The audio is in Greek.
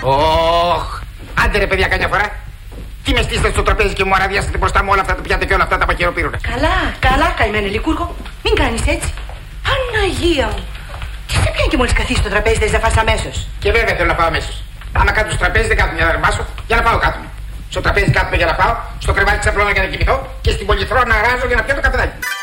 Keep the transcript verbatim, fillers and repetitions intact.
Ωχ, άντε ρε παιδιά, καμιά φορά. Τι με στήσετε στο τραπέζι και μου αραδιάσετε μπροστά μου όλα αυτά τα πιάτα και όλα αυτά τα παχυροπύρουνα. Καλά, καλά, καημένη Λικούργο. Μην κάνεις έτσι. Παναγία μου. Τι σε πιάνει και μόλις καθίσεις στο τραπέζι, θες να φας αμέσως? Και βέβαια θέλω να φάω αμέσως. Άμα κάτω στο τραπέζι δεν κάθομαι για να ρεμάσω, για να φάω κάτω. Στο τραπέζι κάθομαι για να φάω, στο κρεβάτι ξαπλώνω για να κοιμηθώ και στην πολυθρόνα να ράζω για να πιω το καφεδάκι.